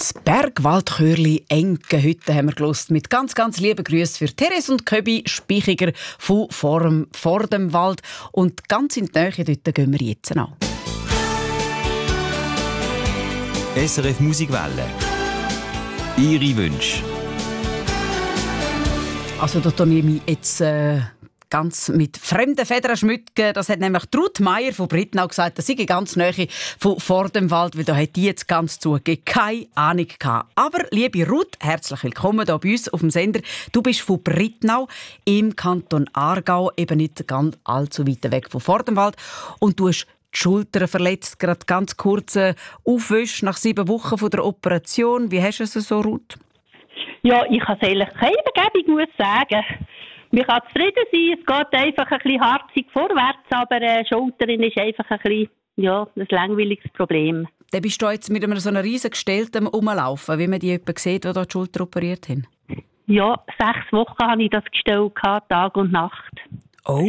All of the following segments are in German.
Das Bergwaldchörli Enkenhütte haben wir gehört. Mit ganz, ganz lieben Grüßen für Therese und Köbi Speichiger von vor dem Wald. Und ganz in die Nähe dort gehen wir jetzt noch. SRF Musikwelle. Ihre Wünsche. Also da tue ich mich jetzt ganz mit fremden Federn schmücken. Das hat nämlich Ruth Meier von Brittnau gesagt, das sei ganz nahe von vor dem Wald, weil da hat die jetzt ganz zugegeben keine Ahnung gehabt. Aber liebe Ruth, herzlich willkommen hier bei uns auf dem Sender. Du bist von Brittnau im Kanton Aargau, eben nicht ganz allzu weit weg von vor dem Wald. Und du hast die Schulter verletzt, gerade ganz kurz aufwisch nach 7 Wochen von der Operation. Wie hast du es so, Ruth? Ja, ich kann es eigentlich keine Begebung sagen. Man kann zufrieden sein, es geht einfach ein bisschen harzig vorwärts, aber Schulterin ist einfach ein bisschen, ein langweiliges Problem. Dann bist du jetzt mit einem so einem riesen Gestellten rumlaufen, wie man die jemanden sieht, die die Schulter operiert haben? Ja, 6 Wochen hatte ich das Gestell, Tag und Nacht. Oh!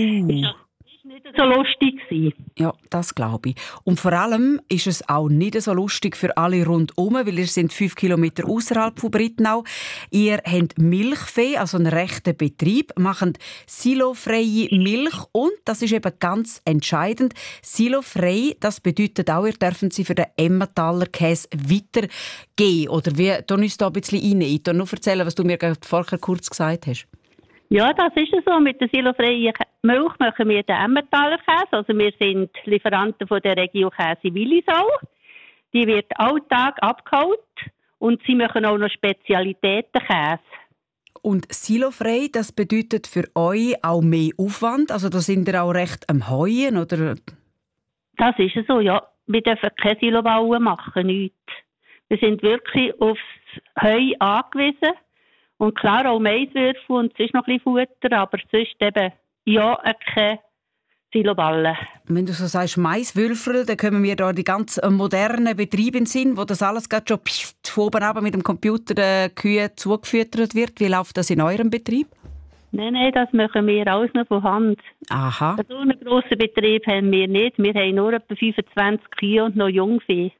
Das war nicht so lustig gewesen. Ja, das glaube ich. Und vor allem ist es auch nicht so lustig für alle rundherum, weil ihr seid 5 Kilometer außerhalb von Brittnau. Ihr habt Milchvieh, also einen rechten Betrieb, macht silofreie Milch und, das ist eben ganz entscheidend, silofrei, das bedeutet auch, ihr dürfen sie für den Emmentaler Käse weitergeben. Oder wie, da uns da ein bisschen rein. Ich kann nur erzählen, was du mir vorher kurz gesagt hast. Ja, das ist es so. Mit der silofreien Milch machen wir den Emmentaler Käse. Also wir sind Lieferanten von der Region Käse Willisau. Die wird alltag abgeholt und sie machen auch noch Spezialitäten-Käse. Und silofrei, das bedeutet für euch auch mehr Aufwand? Also da sind ihr auch recht am Heuen, oder? Das ist es so, ja. Wir dürfen keine Silobauen machen, nichts. Wir sind wirklich aufs Heu angewiesen. Und klar, auch Maiswürfel und sonst noch ein bisschen Futter, aber sonst eben, keine Siloballen. Wenn du so sagst, Maiswürfel, dann kommen wir da die ganz modernen Betriebe in den Sinn, wo das alles gerade schon von oben runter mit dem Computer den Kühen zugefüttert wird. Wie läuft das in eurem Betrieb? Nein, das machen wir alles noch von Hand. Aha. So einen grossen Betrieb haben wir nicht. Wir haben nur etwa 25 Kühe und noch Jungvieh.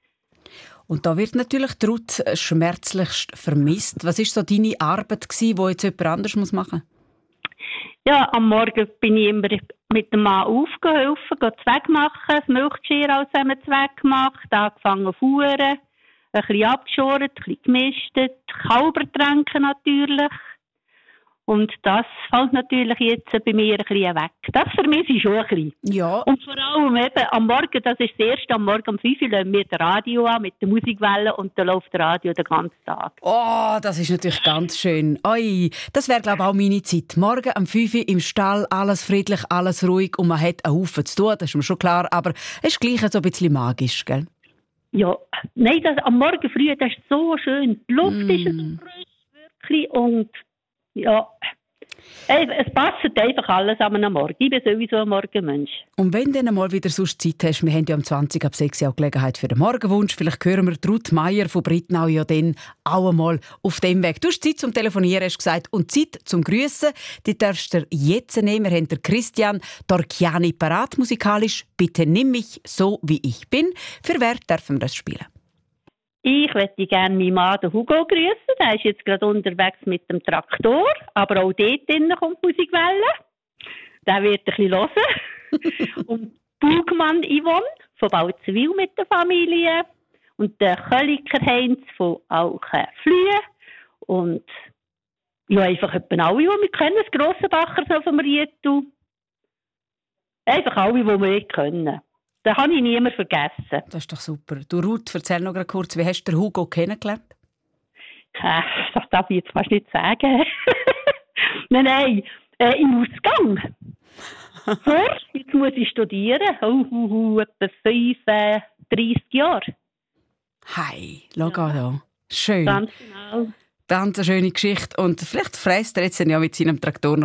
Und da wird natürlich die Ruth schmerzlichst vermisst. Was war so deine Arbeit, die jetzt jemand anderes machen muss? Ja, am Morgen bin ich immer mit dem Mann aufgeholfen, Zweck machen, das Milchgeschirr alles zusammen Zweck gemacht, angefangen zu fuhren, ein bisschen abgeschoren, ein bisschen gemistet, Kälbertränke natürlich. Und das fällt natürlich jetzt bei mir ein bisschen weg. Das vermisse ich schon ein bisschen. Ja. Und vor allem eben am Morgen, das ist das erste, am Morgen um 5 Uhr lassen wir das Radio an mit der Musikwelle und dann läuft das Radio den ganzen Tag. Oh, das ist natürlich ganz schön. Oi, das wäre, glaube ich, auch meine Zeit. Morgen um 5 Uhr im Stall, alles friedlich, alles ruhig und man hat einen Haufen zu tun, das ist mir schon klar, aber es ist gleich so ein bisschen magisch, gell? Ja, nein, am Morgen früh, das ist so schön. Die Luft ist so frisch, wirklich, und ja, es passt einfach alles am Morgen. Ich bin sowieso ein Morgenmensch. Und wenn du dann mal wieder sonst Zeit hast, wir haben ja am 20 ab 6 auch Gelegenheit für den Morgenwunsch. Vielleicht hören wir Ruth Meier von Brittnau ja dann auch einmal auf dem Weg. Du hast Zeit zum Telefonieren, hast gesagt, und Zeit zum Grüssen. Die darfst du jetzt nehmen. Wir haben den Christian Torchiani parat musikalisch. Bitte nimm mich so, wie ich bin. Für wer dürfen wir das spielen? Ich möchte gerne meinen Mann, den Hugo, grüßen. Der ist jetzt gerade unterwegs mit dem Traktor. Aber auch dort drinnen kommt die Musikwelle. Der wird ein bisschen hören. Und Bugmann Yvonne von Balzenwil mit der Familie. Und der Kölliker Heinz von Auchenflühe. Und ja, einfach etwa alle, die wir kennen. Das Grossenbacher so vom Rietu. Einfach alle, die wir kennen. Das habe ich niemand vergessen. Das ist doch super. Du, Ruth, erzähl noch kurz, wie hast du den Hugo kennengelernt? Das darf ich jetzt fast nicht sagen. Nein, im Ausgang. Jetzt muss ich studieren. Etwa 35 Jahre. Hey, schau da. Schön. Ganz genau. Ganz eine schöne Geschichte. Und vielleicht fräst er jetzt ja mit seinem Traktor noch